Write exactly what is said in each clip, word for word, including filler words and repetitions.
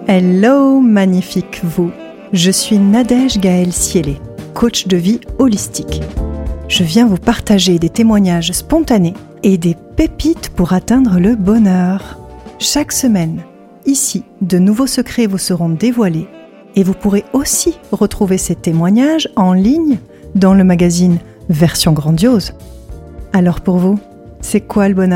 Hello, magnifique vous. Je suis Nadège Gaëlle Siélé, coach de vie holistique. Je viens vous partager des témoignages spontanés et des pépites pour atteindre le bonheur. Chaque semaine, ici, de nouveaux secrets vous seront dévoilés et vous pourrez aussi retrouver ces témoignages en ligne dans le magazine Version Grandiose. Alors pour vous, c'est quoi le bonheur ?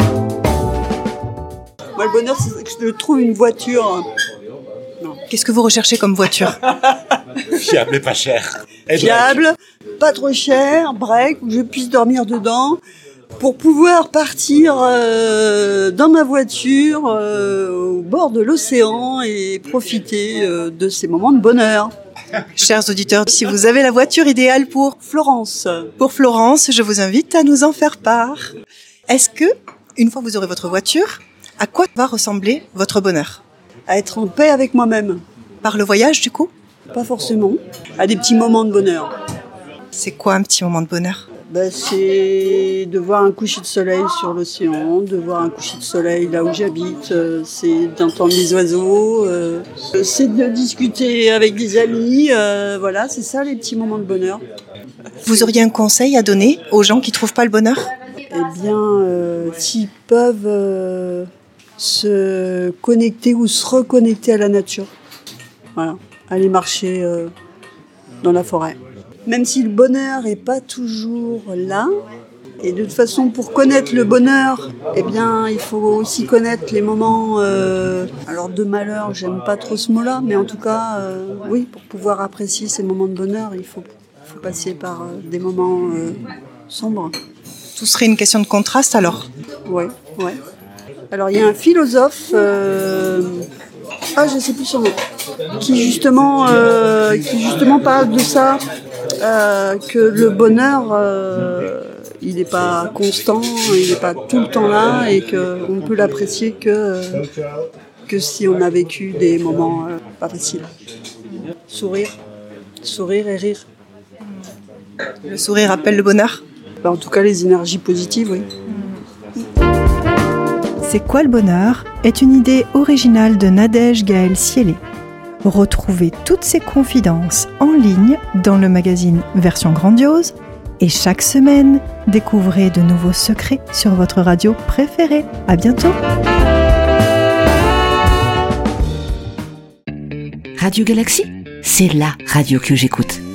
Moi, le bonheur, c'est que je trouve une voiture. Non. Qu'est-ce que vous recherchez comme voiture ? Fiable et pas cher. Et Fiable, pas trop cher, break, où je puisse dormir dedans, pour pouvoir partir euh, dans ma voiture euh, au bord de l'océan et profiter euh, de ces moments de bonheur. Chers auditeurs, si vous avez la voiture idéale pour Florence. Pour Florence, je vous invite à nous en faire part. Est-ce que, une fois que vous aurez votre voiture, à quoi va ressembler votre bonheur ? À être en paix avec moi-même. Par le voyage, du coup ? Pas forcément. À des petits moments de bonheur. C'est quoi un petit moment de bonheur ? Ben, c'est de voir un coucher de soleil sur l'océan, de voir un coucher de soleil là où j'habite, euh, c'est d'entendre les oiseaux, euh, c'est de discuter avec des amis, euh, voilà, c'est ça les petits moments de bonheur. Vous auriez un conseil à donner aux gens qui ne trouvent pas le bonheur ? Eh bien, euh, s'ils peuvent euh, se connecter ou se reconnecter à la nature, voilà, aller marcher euh, dans la forêt. Même si le bonheur n'est pas toujours là, et de toute façon, pour connaître le bonheur, eh bien, il faut aussi connaître les moments, euh, alors de malheur, j'aime pas trop ce mot-là, mais en tout cas, euh, oui, pour pouvoir apprécier ces moments de bonheur, il faut, faut passer par euh, des moments euh, sombres. Tout serait une question de contraste alors ? Ouais, ouais. Alors, il y a un philosophe, euh, ah, je sais plus son nom, qui justement, euh, qui justement parle de ça. Euh, que le bonheur, euh, il n'est pas constant, il n'est pas tout le temps là et qu'on ne peut l'apprécier que, euh, que si on a vécu des moments euh, pas faciles. Sourire, sourire et rire. Le sourire appelle le bonheur ? Ben, en tout cas, les énergies positives, oui. C'est quoi le bonheur ? Est une idée originale de Nadège Gaëlle Siélé. Retrouvez toutes ces confidences en ligne dans le magazine Version Grandiose et chaque semaine, découvrez de nouveaux secrets sur votre radio préférée. À bientôt. Radio Galaxy, c'est la radio que j'écoute.